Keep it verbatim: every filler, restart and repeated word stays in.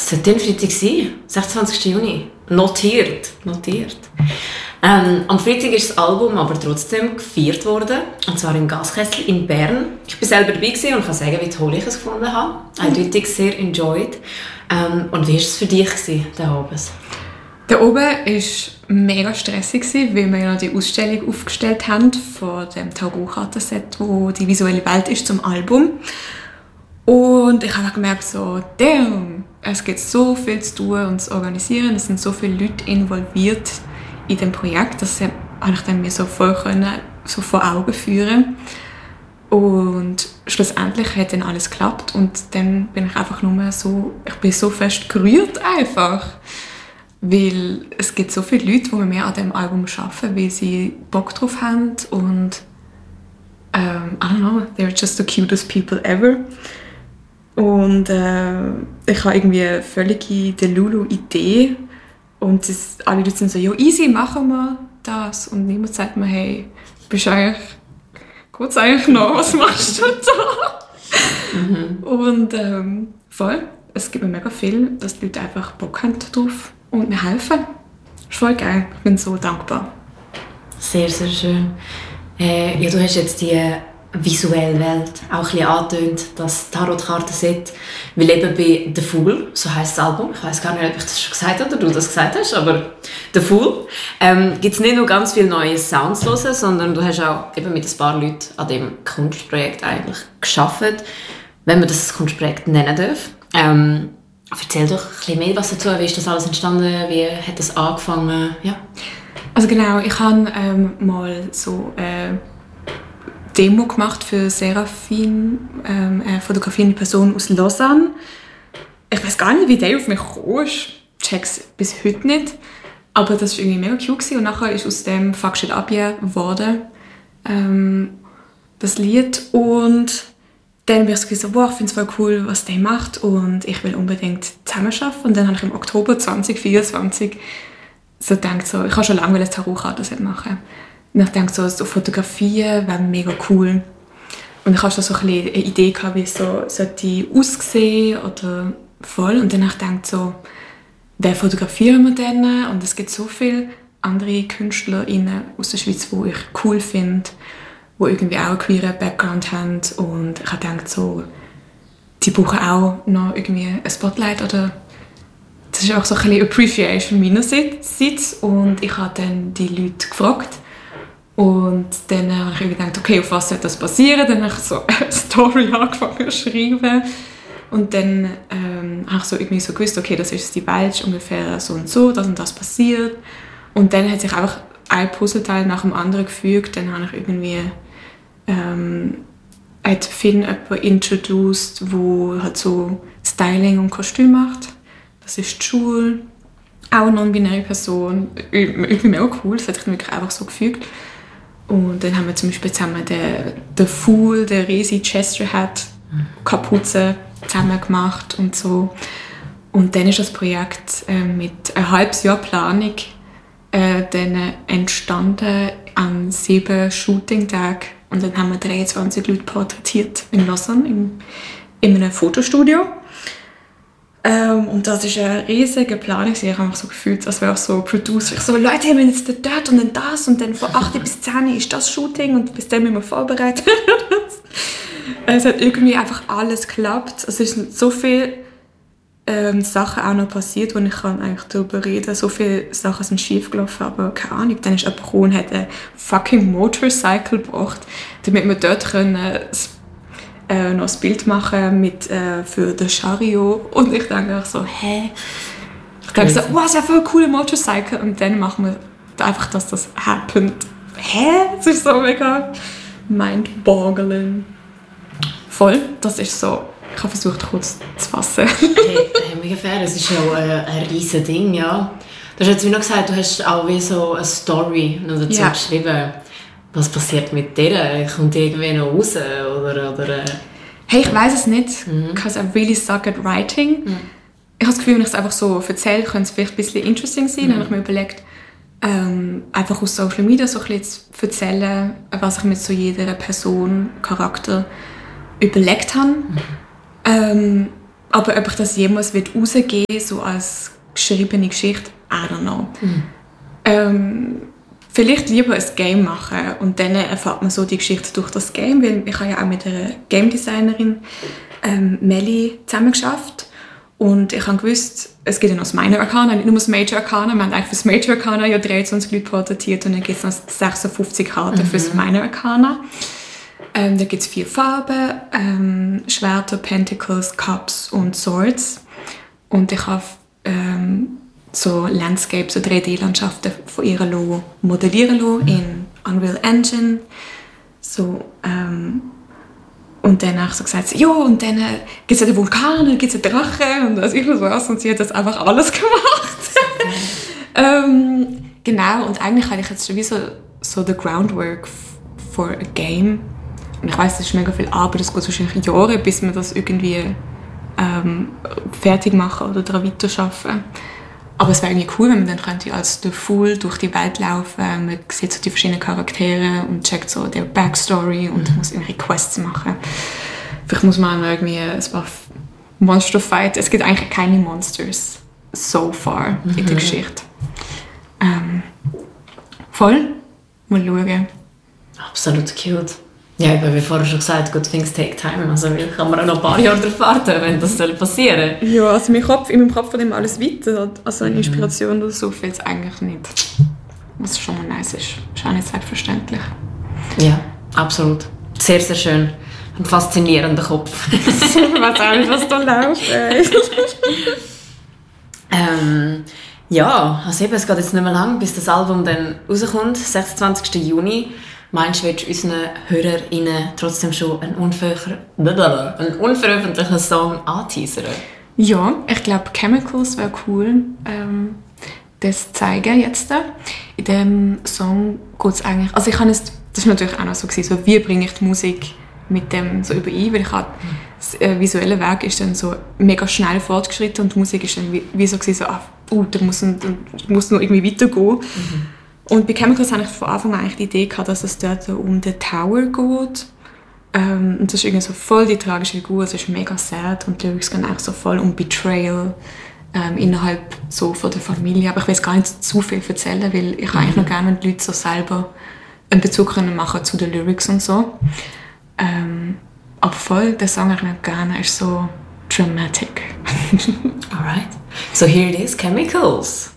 Das sollte den Freitag sein, sechsundzwanzigsten Juni. Notiert, notiert. Ähm, am Freitag ist das Album aber trotzdem gefeiert worden, und zwar im Gaskessel in Bern. Ich war selber dabei und kann sagen, wie toll ich es gefunden habe. Eindeutig sehr enjoyed. Ähm, und wie war es für dich, der Abend? Der oben war mega stressig, weil wir ja noch die Ausstellung aufgestellt haben von dem Tarotkartenset, wo die visuelle Welt ist zum Album. Und ich habe gemerkt, so, damn, es gibt so viel zu tun und zu organisieren. Es sind so viele Leute involviert in dem Projekt, dass ich dann mir so voll können, so vor Augen führen. Und schlussendlich hat dann alles geklappt und dann bin ich einfach nur so, ich bin so fest gerührt einfach, weil es gibt so viele Leute, die mit mir an diesem Album arbeiten, weil sie Bock drauf haben und ähm, I don't know, they're just the cutest people ever. Und äh, ich habe irgendwie eine völlige Delulu-Idee und das, alle Leute sind so, ja easy, machen wir das. Und niemand sagt mir, hey, bist du eigentlich, geht's eigentlich noch, was machst du da? Mhm. Und ähm, voll, es gibt mir mega viel, dass die Leute einfach Bock haben drauf und mir helfen. Das ist voll geil, ich bin so dankbar. Sehr, sehr schön. Äh, ja, du hast jetzt die visuelle Welt auch ein bisschen angetönt, das Tarotkartenset, weil eben bei «The Fool», so heisst das Album, ich weiss gar nicht, ob ich das schon gesagt habe oder du das gesagt hast, aber «The Fool», ähm, gibt es nicht nur ganz viele neue Sounds zu hören, sondern du hast auch eben mit ein paar Leuten an diesem Kunstprojekt eigentlich gearbeitet, wenn man das Kunstprojekt nennen darf. Ähm, erzähl doch ein bisschen mehr was dazu, wie ist das alles entstanden, wie hat das angefangen? Ja. Also genau, ich habe ähm, mal so äh, Demo gemacht für Serafin, ähm, eine fotografierende Person aus Lausanne. Ich weiß gar nicht, wie der auf mich kam. Ich check's bis heute nicht. Aber das war irgendwie mega cute gewesen. Und nachher ist aus dem «Fuck Shit Up Yeah» geworden, ähm, das Lied. Und dann bin ich so gesagt, wow, ich finde es voll cool, was der macht und ich will unbedingt zusammenarbeiten. Und dann habe ich im Oktober zwanzig vierundzwanzig so gedacht, so, ich habe schon lange ein Tarotkartenset machen. Und ich dachte, so, so Fotografien wäre mega cool. Und ich hatte so ein bisschen eine Idee gehabt, wie es so sollte aussehen oder voll. Und dann habe ich gedacht, so, wer fotografieren wir denn? Und es gibt so viele andere KünstlerInnen aus der Schweiz, die ich cool finde, die irgendwie auch einen queeren Background haben. Und ich habe gedacht, so, die brauchen auch noch irgendwie ein Spotlight oder das ist auch so ein bisschen Appreciation meinerseits. Und ich habe dann die Leute gefragt. Und dann habe ich gedacht, okay, auf was soll das passieren? Dann habe ich so eine Story angefangen zu schreiben. Und dann ähm, habe ich so irgendwie so gewusst, okay, das ist die Welt, ungefähr so und so, das und das passiert. Und dann hat sich einfach ein Puzzleteil nach dem anderen gefügt. Dann habe ich irgendwie ähm, hat Finn jemanden introduced, wo halt so Styling und Kostüm macht. Das ist die Schule. Auch eine non-binäre Person. Irgendwie mega cool, das hat sich wirklich einfach so gefügt. Und dann haben wir zum Beispiel zusammen den, den Fool, den riesen Chester hat, Kapuze zusammen gemacht und so. Und dann ist das Projekt äh, mit einem halben Jahr Planung äh, dann entstanden an sieben Shooting-Tagen. Und dann haben wir dreiundzwanzig Leute porträtiert in Lausanne im, in einem Fotostudio. Ähm, und das ist eine riesige Planung. Ich habe mich so gefühlt, als wäre ich so Producer. Ich so, Leute, wir haben jetzt dort und dann das und dann von acht bis zehn ist das Shooting und bis dann müssen wir vorbereitet. Es hat irgendwie einfach alles geklappt. Es sind so viele ähm, Sachen auch noch passiert, wo ich kann eigentlich darüber reden kann. So viele Sachen sind schiefgelaufen, aber keine Ahnung. Dann ist jemand gekommen und hat ein fucking Motorcycle gebracht, damit wir dort können Äh, noch ein Bild machen mit, äh, für den Chariot. Und ich denke auch so, hä? Ich denke so, wow, das ist ja voll cooler Motorcycle. Und dann machen wir einfach, dass das happened. Hä? Das ist so mega mind-boggling. Voll, das ist so, ich habe versucht, kurz zu fassen. Hey, hey, mega fair, das ist ja auch ein, ein riesen Ding, ja. Du hast jetzt wie noch gesagt, du hast auch wie so eine Story noch dazu ja. geschrieben. Was passiert mit der? Kommt die irgendwie noch raus? Oder, oder, hey, ich weiss es nicht, mhm. because I really suck at writing. Mhm. Ich habe das Gefühl, wenn ich es einfach so erzähle, könnte es vielleicht ein bisschen interesting sein. Mhm. Dann habe ich mir überlegt, ähm, einfach aus Social Media so ein bisschen zu erzählen, was ich mit so jeder Person, Charakter überlegt habe. Mhm. Ähm, Aber ob ich das jemals rausgeben will, so als geschriebene Geschichte, I don't know. Mhm. Ähm, vielleicht lieber ein Game machen und dann erfährt man so die Geschichte durch das Game, weil ich habe ja auch mit einer Game Designerin ähm, Melli zusammengearbeitet und ich habe gewusst, es gibt ja noch das Minor Arcana, nicht nur das Major Arcana. Wir haben eigentlich für das Major Arcana ja dreiundzwanzig Leute porträtiert und dann gibt es noch sechsundfünfzig Karten mhm. für das Minor Arcana. Ähm, da gibt es vier Farben, ähm, Schwerter, Pentacles, Cups und Swords. Und ich habe ähm, so Landscapes, so drei D-Landschaften von ihr modellieren lassen in Unreal Engine. So, ähm, und dann habe ich so gesagt, ja, und dann äh, gibt es ja den Vulkan, dann gibt es einen Drachen und also ich was. Und sie hat das einfach alles gemacht. ähm, genau, und eigentlich habe ich jetzt schon wie so, so the groundwork for a game. Und ich weiss, das ist mega viel Arbeit, es geht wahrscheinlich Jahre, bis wir das irgendwie ähm, fertig machen oder daran weiterarbeiten. Aber es wäre irgendwie cool, wenn man dann könnte als der Fool durch die Welt laufen. Man sieht so die verschiedenen Charaktere und checkt so deren Backstory und mhm. muss irgendwie Quests machen. Vielleicht muss man auch irgendwie ein paar Monster fight. Es gibt eigentlich keine Monsters so far mhm. in der Geschichte. Ähm, voll. Mal schauen. Absolut cute. Ja, ich habe vorher schon gesagt, good things take time. Also kann man auch noch ein paar Jahre darauf warten, wenn das passieren soll. Ja, also in meinem Kopf, in meinem Kopf von dem alles weiter. Also eine Inspiration oder so fehlt es eigentlich nicht. Was schon mal nice ist. Ist auch nicht selbstverständlich. Ja, absolut. Sehr, sehr schön. Ein faszinierender Kopf. Ich weiß auch nicht, was da läuft. ähm, ja, also eben, es geht jetzt nicht mehr lang, bis das Album dann rauskommt, sechsundzwanzigsten Juni. Meinst du, willst du unseren HörerInnen trotzdem schon einen, unver- einen unveröffentlichten Song anteasern? Ja, ich glaube, Chemicals wäre cool, ähm, das zu zeigen jetzt. In diesem Song geht es eigentlich... Also ich habe es, das war natürlich auch noch so, gewesen, so wie bringe ich die Musik mit dem so überein, weil ich habe, das äh, visuelle Werk ist dann so mega schnell fortgeschritten und die Musik ist dann wie, wie so, gewesen, so ah, uh, da muss, da muss noch irgendwie weitergehen. Mhm. Und bei Chemicals hatte ich von Anfang an eigentlich die Idee gehabt, dass es dort um den Tower geht. Ähm, und das ist irgendwie so voll die tragische Figur, es ist mega sad und die Lyrics gehen eigentlich so voll um Betrayal ähm, innerhalb so von der Familie. Aber ich will gar nicht zu viel erzählen, weil ich mhm. eigentlich noch gerne, wenn die Leute so selber einen Bezug können machen zu den Lyrics und so. Ähm, aber voll, der Song, den ich noch gerne, ist so dramatic. Alright. So here it is, Chemicals.